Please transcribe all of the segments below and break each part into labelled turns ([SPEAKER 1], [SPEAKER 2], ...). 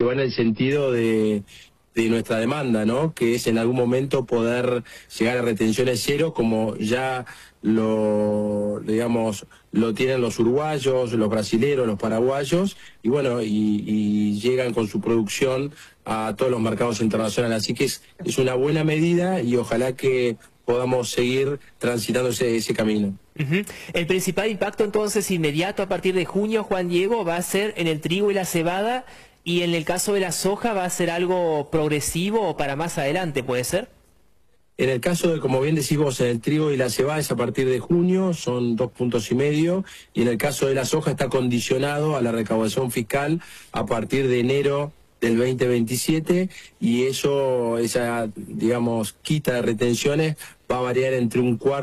[SPEAKER 1] va en el sentido de nuestra demanda, ¿no? Que es en algún momento poder llegar a retenciones cero, como ya lo tienen los uruguayos, los brasileros, los paraguayos, y bueno, y llegan con su producción a todos los mercados internacionales. Así que es una buena medida y ojalá que podamos seguir transitando ese camino.
[SPEAKER 2] El principal impacto entonces inmediato a partir de junio, Juan Diego, va a ser en el trigo y la cebada, y en el caso de la soja va a ser algo progresivo o para más adelante, ¿puede ser?
[SPEAKER 1] En el caso de, como bien decís vos, en el trigo y la cebada es a partir de junio, son 2,5 puntos, y en el caso de la soja está condicionado a la recaudación fiscal a partir de enero del 2027, y esa, digamos, quita de retenciones va a variar entre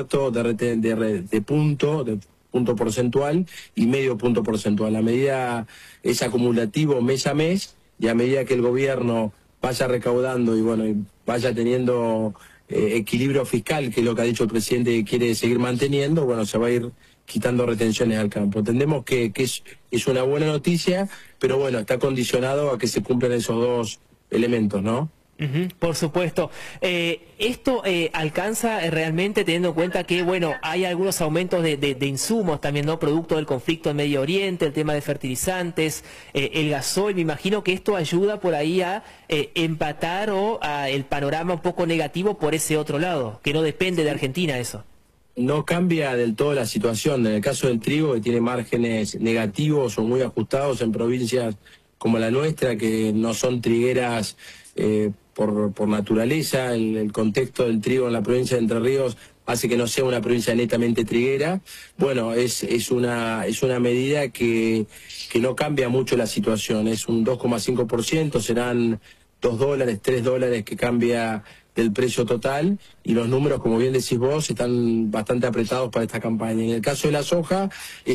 [SPEAKER 1] 1/4 de punto porcentual y medio punto porcentual. A medida es acumulativo mes a mes, y a medida que el gobierno vaya recaudando y bueno, y vaya teniendo equilibrio fiscal, que es lo que ha dicho el presidente que quiere seguir manteniendo, bueno, se va a ir quitando retenciones al campo. Entendemos que es una buena noticia, pero bueno, está condicionado a que se cumplan esos dos elementos, ¿no?
[SPEAKER 2] Por supuesto. ¿Esto alcanza realmente, teniendo en cuenta que, bueno, hay algunos aumentos de insumos también, ¿no? Producto del conflicto en Medio Oriente, el tema de fertilizantes, el gasoil? Me imagino que esto ayuda por ahí a empatar o a el panorama un poco negativo por ese otro lado, que no depende de Argentina eso.
[SPEAKER 1] No cambia del todo la situación. En el caso del trigo, que tiene márgenes negativos o muy ajustados en provincias como la nuestra, que no son trigueras por naturaleza, el contexto del trigo en la provincia de Entre Ríos hace que no sea una provincia netamente triguera. Bueno, es una medida que no cambia mucho la situación. Es un 2,5%, serán $2, $3 que cambia del precio total, y los números, como bien decís vos, están bastante apretados para esta campaña. En el caso de la soja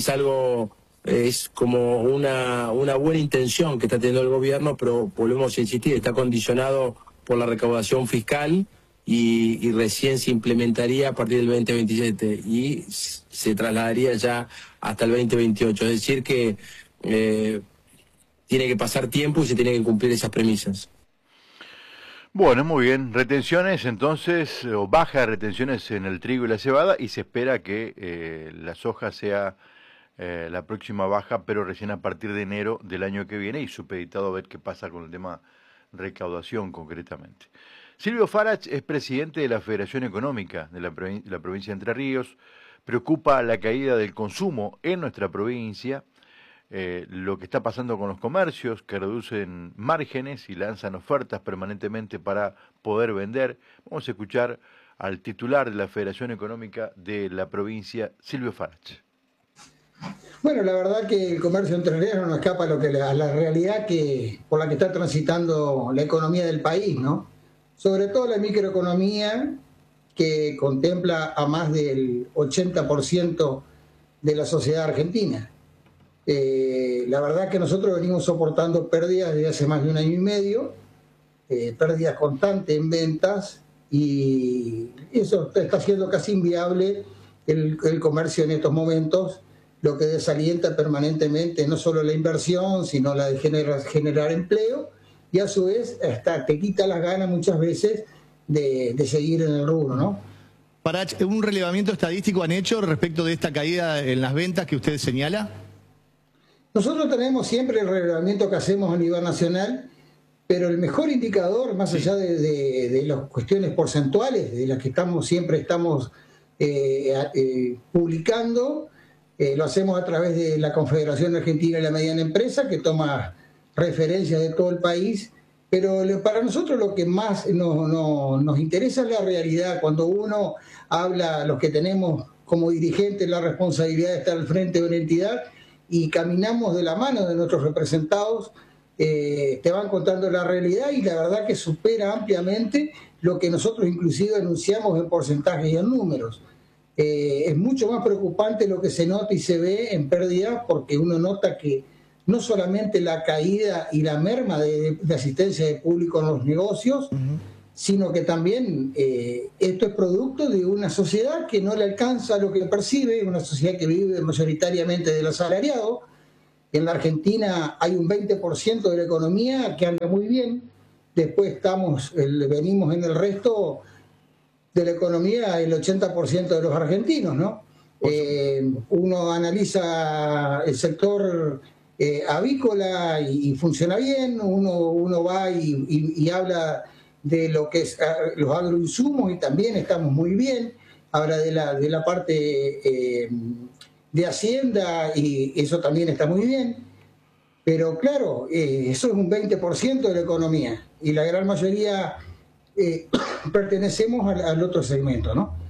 [SPEAKER 1] es como una buena intención que está teniendo el gobierno, pero volvemos a insistir, está condicionado por la recaudación fiscal y recién se implementaría a partir del 2027 y se trasladaría ya hasta el 2028. Es decir que tiene que pasar tiempo y se tienen que cumplir esas premisas.
[SPEAKER 3] Bueno, muy bien. Retenciones entonces, o baja de retenciones en el trigo y la cebada, y se espera que la soja sea la próxima baja, pero recién a partir de enero del año que viene, y supeditado a ver qué pasa con el tema recaudación concretamente. Silvio Farach es presidente de la Federación Económica de la provincia de Entre Ríos. Preocupa la caída del consumo en nuestra provincia, lo que está pasando con los comercios que reducen márgenes y lanzan ofertas permanentemente para poder vender. Vamos a escuchar al titular de la Federación Económica de la provincia, Silvio Farach.
[SPEAKER 4] Bueno, la verdad que el comercio entre ríos no escapa a la realidad por la que está transitando la economía del país, ¿no? Sobre todo la microeconomía, que contempla a más del 80% de la sociedad argentina. La verdad que nosotros venimos soportando pérdidas desde hace más de 1 año y medio, pérdidas constantes en ventas, y eso está haciendo casi inviable el comercio en estos momentos, lo que desalienta permanentemente no solo la inversión, sino la de generar empleo, y a su vez hasta te quita las ganas muchas veces de seguir en el rubro, ¿no?
[SPEAKER 5] Farach, ¿un relevamiento estadístico han hecho respecto de esta caída en las ventas que usted señala?
[SPEAKER 4] Nosotros tenemos siempre el relevamiento que hacemos a nivel nacional, pero el mejor indicador, más allá de las cuestiones porcentuales, de las que siempre estamos publicando, lo hacemos a través de la Confederación Argentina de la Mediana Empresa, que toma referencias de todo el país, pero para nosotros lo que más nos interesa es la realidad. Cuando uno habla, los que tenemos como dirigentes la responsabilidad de estar al frente de una entidad y caminamos de la mano de nuestros representados, te van contando la realidad, y la verdad que supera ampliamente lo que nosotros inclusive anunciamos en porcentajes y en números. Es mucho más preocupante lo que se nota y se ve en pérdidas, porque uno nota que no solamente la caída y la merma de asistencia de público en los negocios, sino que también esto es producto de una sociedad que no le alcanza lo que percibe, una sociedad que vive mayoritariamente del asalariado, En la Argentina hay un 20% de la economía que anda muy bien, después venimos en el resto de la economía el 80% de los argentinos, ¿no? Uno analiza el sector avícola y funciona bien, uno va y habla de lo que es los agroinsumos y también estamos muy bien, habla de la parte de Hacienda y eso también está muy bien, pero claro, eso es un 20% de la economía y la gran mayoría pertenecemos al otro segmento, ¿no?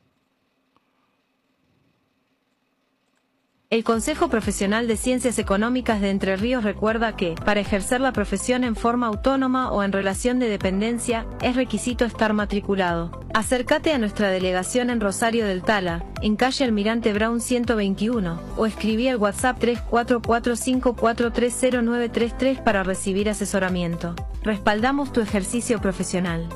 [SPEAKER 6] El Consejo Profesional de Ciencias Económicas de Entre Ríos recuerda que, para ejercer la profesión en forma autónoma o en relación de dependencia, es requisito estar matriculado. Acércate a nuestra delegación en Rosario del Tala, en calle Almirante Brown 121, o escribí al WhatsApp 3445430933 para recibir asesoramiento. Respaldamos tu ejercicio profesional.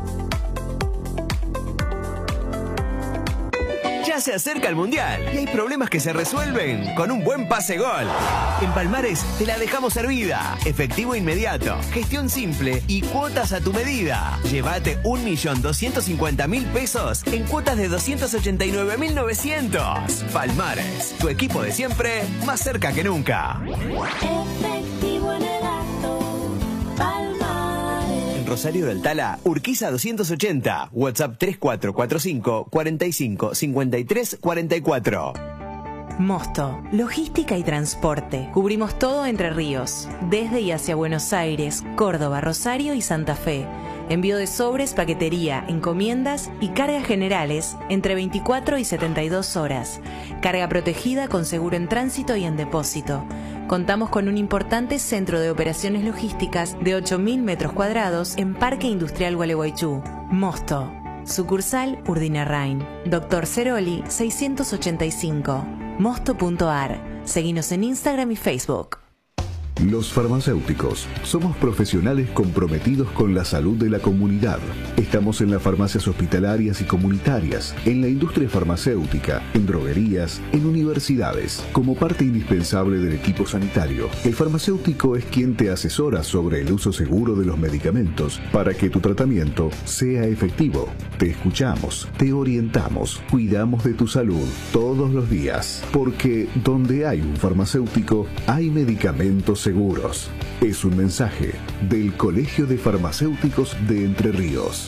[SPEAKER 7] Ya se acerca el Mundial y hay problemas que se resuelven con un buen pase gol. En Palmares te la dejamos servida. Efectivo inmediato, gestión simple y cuotas a tu medida. Llévate 1.250.000 pesos en cuotas de 289.900. Palmares, tu equipo de siempre, más cerca que nunca.
[SPEAKER 8] Efectivo en el acto, Palmares.
[SPEAKER 7] Rosario del Tala, Urquiza 280, WhatsApp 3445 45 53 44.
[SPEAKER 9] Mosto, logística y transporte. Cubrimos todo Entre Ríos, desde y hacia Buenos Aires, Córdoba, Rosario y Santa Fe. Envío de sobres, paquetería, encomiendas y cargas generales entre 24 y 72 horas. Carga protegida con seguro en tránsito y en depósito. Contamos con un importante centro de operaciones logísticas de 8.000 metros cuadrados en Parque Industrial Gualeguaychú. Mosto. Sucursal Urdinarrain. Dr. Ceroli 685. Mosto.ar. Seguinos en Instagram y Facebook.
[SPEAKER 10] Los farmacéuticos somos profesionales comprometidos con la salud de la comunidad. Estamos en las farmacias hospitalarias y comunitarias, en la industria farmacéutica, en droguerías, en universidades. Como parte indispensable del equipo sanitario, el farmacéutico es quien te asesora sobre el uso seguro de los medicamentos para que tu tratamiento sea efectivo. Te escuchamos, te orientamos, cuidamos de tu salud todos los días, porque donde hay un farmacéutico, hay medicamentos seguros. Es un mensaje del Colegio de Farmacéuticos de Entre Ríos.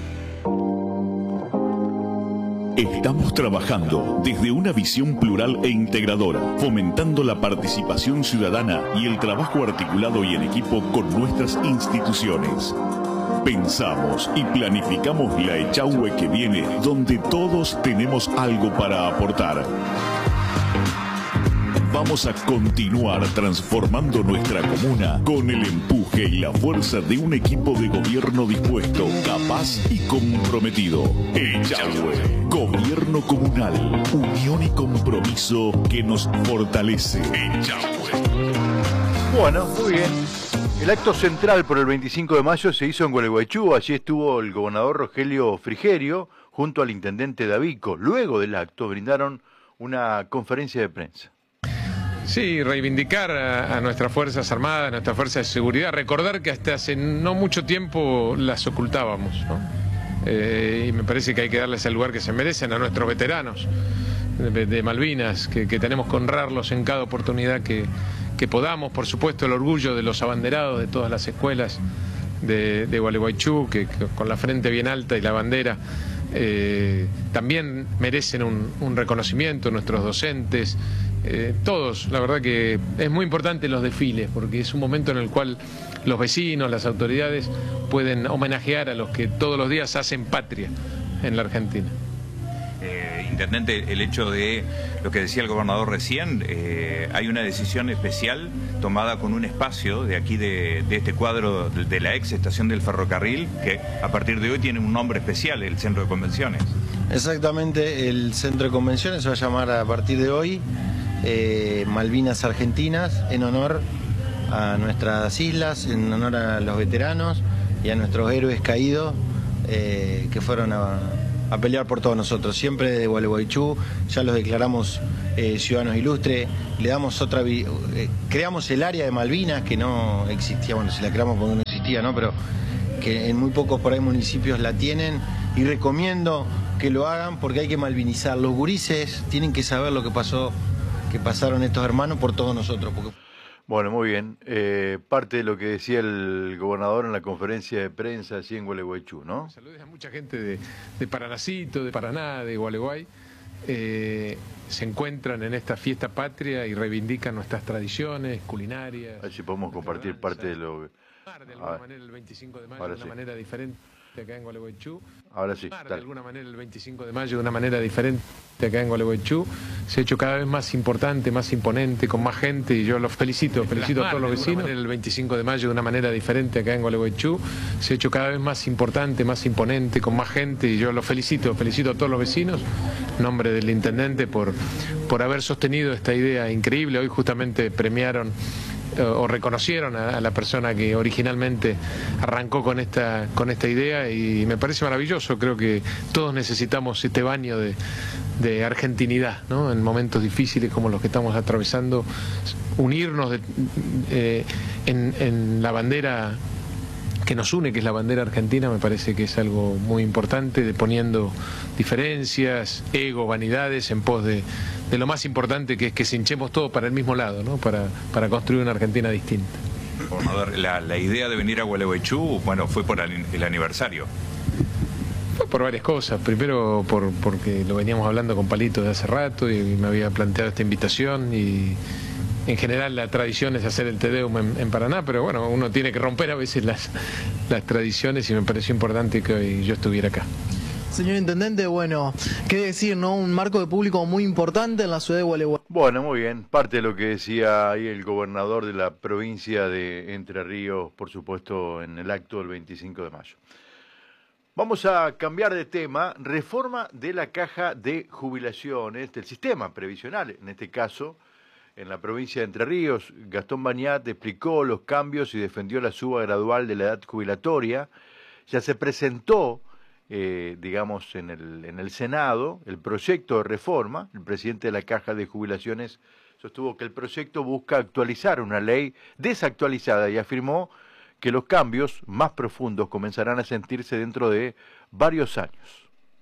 [SPEAKER 11] Estamos trabajando desde una visión plural e integradora, fomentando la participación ciudadana y el trabajo articulado y en equipo con nuestras instituciones. Pensamos y planificamos la Echagüe que viene, donde todos tenemos algo para aportar. Vamos a continuar transformando nuestra comuna con el empuje y la fuerza de un equipo de gobierno dispuesto, capaz y comprometido. Echagüe, gobierno comunal, unión y compromiso que nos fortalece. Echagüe.
[SPEAKER 3] Bueno, muy bien. El acto central por el 25 de mayo se hizo en Gualeguaychú. Allí estuvo el gobernador Rogelio Frigerio junto al intendente Davico. Luego del acto brindaron una conferencia de prensa.
[SPEAKER 12] Sí, reivindicar a nuestras Fuerzas Armadas, a nuestras Fuerzas de Seguridad, recordar que hasta hace no mucho tiempo las ocultábamos, ¿no? Y me parece que hay que darles el lugar que se merecen a nuestros veteranos de Malvinas, que tenemos que honrarlos en cada oportunidad que podamos. Por supuesto, el orgullo de los abanderados de todas las escuelas de Gualeguaychú, que con la frente bien alta y la bandera también merecen un reconocimiento, nuestros docentes. Todos, la verdad que es muy importante los desfiles, porque es un momento en el cual los vecinos, las autoridades pueden homenajear a los que todos los días hacen patria en la Argentina.
[SPEAKER 13] Intendente, el hecho de lo que decía el gobernador recién, hay una decisión especial tomada con un espacio de aquí de este cuadro de la ex estación del ferrocarril, que a partir de hoy tiene un nombre especial, el Centro de Convenciones.
[SPEAKER 14] Exactamente, el Centro de Convenciones se va a llamar a partir de hoy Malvinas Argentinas, en honor a nuestras islas, en honor a los veteranos y a nuestros héroes caídos que fueron a a pelear por todos nosotros. Siempre de Gualeguaychú, ya los declaramos ciudadanos ilustres, le damos creamos el área de Malvinas que no existía, bueno, si la creamos porque no existía, ¿no? Pero que en muy pocos por ahí municipios la tienen, y recomiendo que lo hagan porque hay que malvinizar. Los gurises tienen que saber lo que pasaron estos hermanos por todos nosotros.
[SPEAKER 3] Bueno, muy bien. Parte de lo que decía el gobernador en la conferencia de prensa allí en Gualeguaychú, ¿no?
[SPEAKER 12] Saludos a mucha gente de Paranacito, de Paraná, de Gualeguay. Se encuentran en esta fiesta patria y reivindican nuestras tradiciones culinarias.
[SPEAKER 3] A ver si podemos compartir parte de lo que...
[SPEAKER 12] De alguna manera el 25 de mayo de una manera diferente acá en Gualeguaychú.
[SPEAKER 3] Ahora sí.
[SPEAKER 12] De alguna manera el 25 de mayo de una manera diferente acá en Gualeguaychú. Se ha hecho cada vez más importante, más imponente, con más gente, y yo los felicito a todos los vecinos. El 25 de mayo de una manera diferente acá en Gualeguaychú. Se ha hecho cada vez más importante, más imponente, con más gente, y yo los felicito a todos los vecinos, en nombre del intendente, por haber sostenido esta idea increíble. Hoy justamente premiaron o reconocieron a la persona que originalmente arrancó con esta idea, y me parece maravilloso. Creo que todos necesitamos este baño de argentinidad, ¿no? En momentos difíciles como los que estamos atravesando, unirnos en la bandera que nos une, que es la bandera argentina, me parece que es algo muy importante, poniendo diferencias, ego, vanidades en pos de lo más importante, que es que se hinchemos todos para el mismo lado, ¿no? Para construir una Argentina distinta.
[SPEAKER 13] Gobernador, la idea de venir a Gualeguaychú, bueno, fue por el aniversario.
[SPEAKER 12] Fue por varias cosas. Primero porque lo veníamos hablando con Palito de hace rato y me había planteado esta invitación, y en general la tradición es hacer el Te Deum en Paraná, pero bueno, uno tiene que romper a veces las tradiciones, y me pareció importante que hoy yo estuviera acá.
[SPEAKER 15] Señor Intendente, bueno, qué decir, ¿no? Un marco de público muy importante en la ciudad de Gualeguaychú.
[SPEAKER 3] Bueno, muy bien. Parte de lo que decía ahí el gobernador de la provincia de Entre Ríos, por supuesto, en el acto del 25 de mayo. Vamos a cambiar de tema. Reforma de la caja de jubilaciones, del sistema previsional, en este caso, en la provincia de Entre Ríos. Gastón Bañat explicó los cambios y defendió la suba gradual de la edad jubilatoria. Ya se presentó, digamos, en el Senado el proyecto de reforma. El presidente de la Caja de Jubilaciones sostuvo que el proyecto busca actualizar una ley desactualizada y afirmó que los cambios más profundos comenzarán a sentirse dentro de varios años.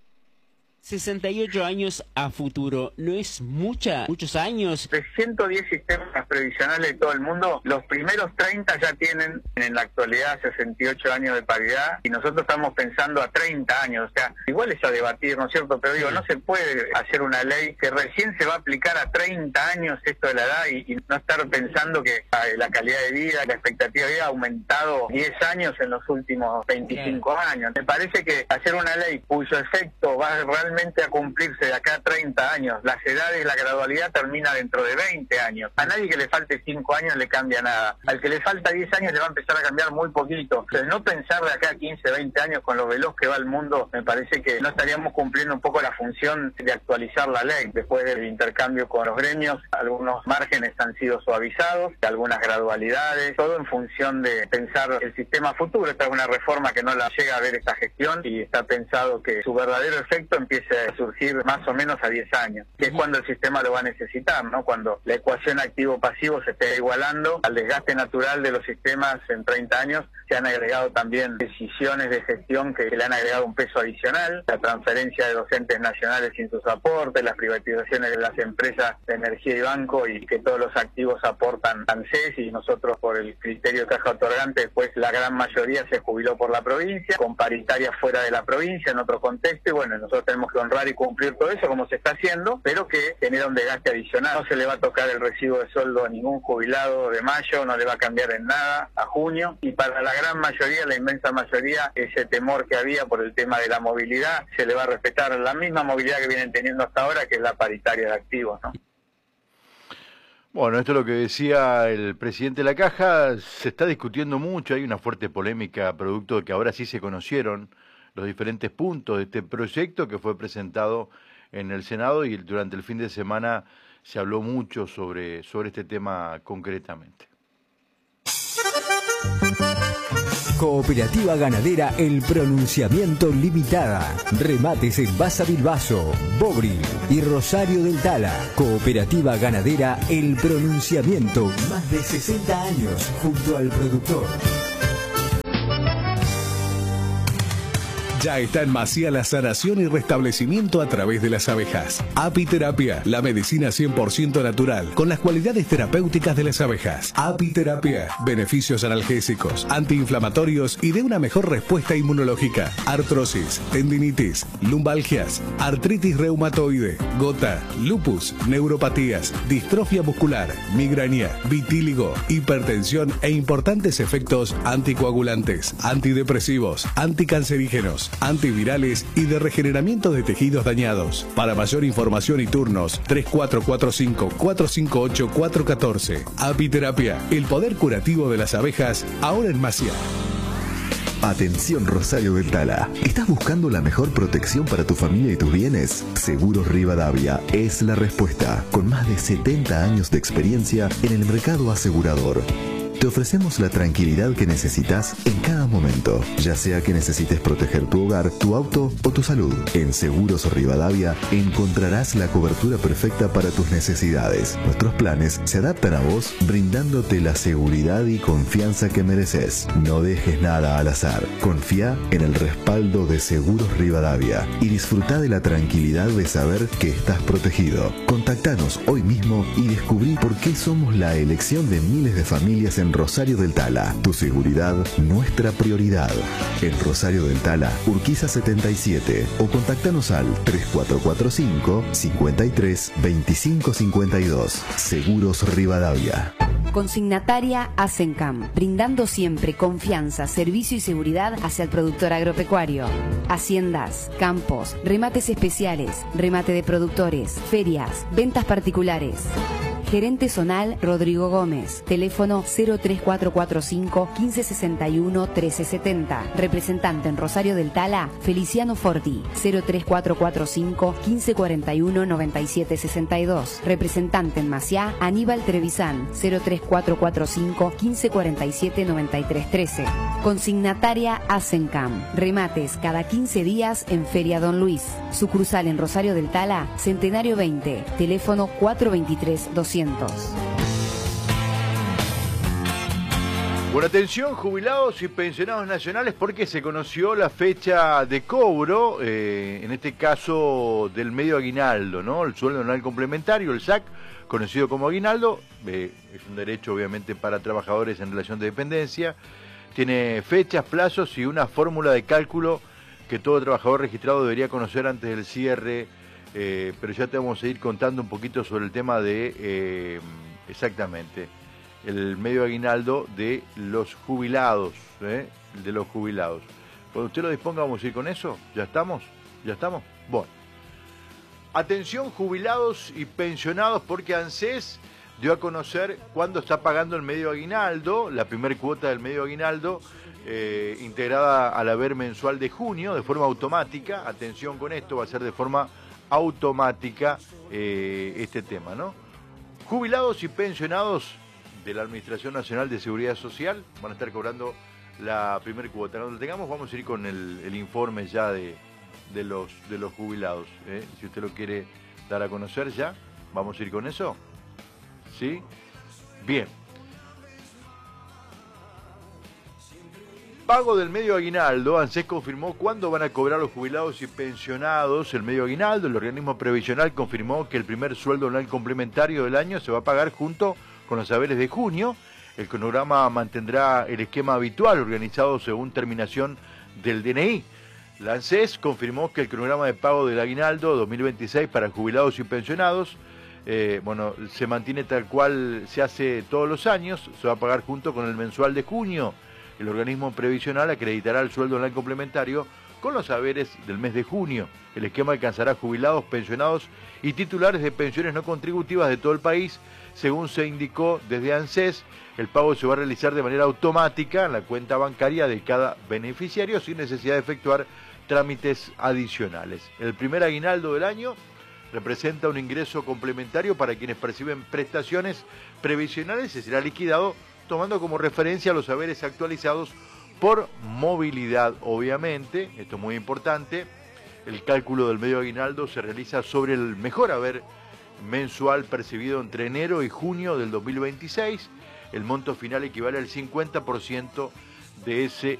[SPEAKER 16] 68 años a futuro, ¿no es muchos años?
[SPEAKER 17] De 110 sistemas previsionales de todo el mundo, los primeros 30 ya tienen en la actualidad 68 años de paridad, y nosotros estamos pensando a 30 años, o sea, igual es a debatir, ¿no es cierto? Pero digo, no se puede hacer una ley que recién se va a aplicar a 30 años esto de la edad, y no estar pensando que la calidad de vida, la expectativa de vida ha aumentado 10 años en los últimos 25 años. Me parece que hacer una ley cuyo efecto va realmente a cumplirse de acá a 30 años, las edades, la gradualidad termina dentro de 20 años. A nadie que le falte 5 años le cambia nada. Al que le falta 10 años le va a empezar a cambiar muy poquito. Entonces, no pensar de acá a 15, 20 años con lo veloz que va el mundo, me parece que no estaríamos cumpliendo un poco la función de actualizar la ley. Después del intercambio con los gremios, algunos márgenes han sido suavizados, algunas gradualidades, todo en función de pensar el sistema futuro. Esta es una reforma que no la llega a ver esta gestión, y está pensado que su verdadero efecto empiece a surgir más o menos a 10 años, que es cuando el sistema lo va a necesitar, ¿no? Cuando la ecuación activo-pasivo se esté igualando al desgaste natural de los sistemas en 30 años. Se han agregado también decisiones de gestión que le han agregado un peso adicional, la transferencia de docentes nacionales sin sus aportes, las privatizaciones de las empresas de energía y banco, y que todos los activos aportan ANSES, y nosotros por el criterio de caja otorgante, después la gran mayoría se jubiló por la provincia, con paritarias fuera de la provincia, en otro contexto, y bueno, nosotros tenemos que honrar y cumplir todo eso como se está haciendo, pero que genera un desgaste adicional. No se le va a tocar el recibo de sueldo a ningún jubilado de mayo, no le va a cambiar en nada a junio, y para la gran mayoría, la inmensa mayoría, ese temor que había por el tema de la movilidad, se le va a respetar la misma movilidad que vienen teniendo hasta ahora, que es la paritaria de activos, ¿no?
[SPEAKER 3] Bueno, esto es lo que decía el presidente de la Caja. Se está discutiendo mucho, hay una fuerte polémica producto de que ahora sí se conocieron los diferentes puntos de este proyecto que fue presentado en el Senado, y durante el fin de semana se habló mucho sobre este tema concretamente.
[SPEAKER 18] Cooperativa Ganadera El Pronunciamiento Limitada. Remates en Baza Bilbaso, Bobril y Rosario del Tala. Cooperativa Ganadera El Pronunciamiento. Más de 60 años junto al productor.
[SPEAKER 19] Ya está en Maciá la sanación y restablecimiento a través de las abejas. Apiterapia, la medicina 100% natural, con las cualidades terapéuticas de las abejas. Apiterapia, beneficios analgésicos, antiinflamatorios y de una mejor respuesta inmunológica. Artrosis, tendinitis, lumbalgias, artritis reumatoide, gota, lupus, neuropatías, distrofia muscular, migraña, vitíligo, hipertensión e importantes efectos anticoagulantes, antidepresivos, anticancerígenos, antivirales y de regeneramiento de tejidos dañados. Para mayor información y turnos, 3445-458-414. Apiterapia, el poder curativo de las abejas, ahora en Maciá.
[SPEAKER 10] Atención Rosario del Tala. ¿Estás buscando la mejor protección para tu familia y tus bienes? Seguros Rivadavia es la respuesta. Con más de 70 años de experiencia en el mercado asegurador. Te ofrecemos la tranquilidad que necesitas en cada momento, ya sea que necesites proteger tu hogar, tu auto o tu salud. En Seguros Rivadavia encontrarás la cobertura perfecta para tus necesidades. Nuestros planes se adaptan a vos, brindándote la seguridad y confianza que mereces. No dejes nada al azar. Confía en el respaldo de Seguros Rivadavia y disfruta de la tranquilidad de saber que estás protegido. Contactanos hoy mismo y descubrí por qué somos la elección de miles de familias en Rosario del Tala. Tu seguridad, nuestra prioridad. En Rosario del Tala, Urquiza 77 o contactanos al 3445 53 25 52. Seguros Rivadavia.
[SPEAKER 20] Consignataria Asencam, brindando siempre confianza, servicio y seguridad hacia el productor agropecuario. Haciendas, campos, remates especiales, remate de productores, ferias, ventas particulares. Gerente zonal Rodrigo Gómez. Teléfono 03445 1561 1370. Representante en Rosario del Tala, Feliciano Forti. 03445 1541 9762. Representante en Maciá, Aníbal Trevisan. 03445 1547 9313. Consignataria Asencam. Remates cada 15 días en Feria Don Luis. Sucursal en Rosario del Tala, Centenario 20. Teléfono 423 200.
[SPEAKER 3] Bueno, atención, jubilados y pensionados nacionales, porque se conoció la fecha de cobro, en este caso del medio aguinaldo, ¿no? El sueldo anual complementario, el SAC, conocido como aguinaldo, es un derecho obviamente para trabajadores en relación de dependencia, tiene fechas, plazos y una fórmula de cálculo que todo trabajador registrado debería conocer antes del cierre. Pero ya te vamos a ir contando un poquito sobre el tema de, exactamente, el medio aguinaldo de los jubilados, Cuando usted lo disponga, vamos a ir con eso. ¿Ya estamos? Bueno. Atención, jubilados y pensionados, porque ANSES dio a conocer cuándo está pagando el medio aguinaldo, la primer cuota del medio aguinaldo, integrada al haber mensual de junio, de forma automática. Atención con esto, va a ser de forma automática este tema, ¿no? Jubilados y pensionados de la Administración Nacional de Seguridad Social van a estar cobrando la primer cuota. Cuando lo tengamos, vamos a ir con el informe ya de los jubilados. Si usted lo quiere dar a conocer ya, vamos a ir con eso. ¿Sí? Bien. Pago del medio aguinaldo. ANSES confirmó cuándo van a cobrar los jubilados y pensionados el medio aguinaldo. El organismo previsional confirmó que el primer sueldo anual complementario del año se va a pagar junto con los haberes de junio. El cronograma mantendrá el esquema habitual organizado según terminación del DNI. La ANSES confirmó que el cronograma de pago del aguinaldo 2026 para jubilados y pensionados se mantiene tal cual se hace todos los años. Se va a pagar junto con el mensual de junio. El organismo previsional acreditará el sueldo anual complementario con los haberes del mes de junio. El esquema alcanzará jubilados, pensionados y titulares de pensiones no contributivas de todo el país. Según se indicó desde ANSES, el pago se va a realizar de manera automática en la cuenta bancaria de cada beneficiario sin necesidad de efectuar trámites adicionales. El primer aguinaldo del año representa un ingreso complementario para quienes perciben prestaciones previsionales y será liquidado tomando como referencia los haberes actualizados por movilidad, obviamente. Esto es muy importante. El cálculo del medio aguinaldo se realiza sobre el mejor haber mensual percibido entre enero y junio del 2026. El monto final equivale al 50% de ese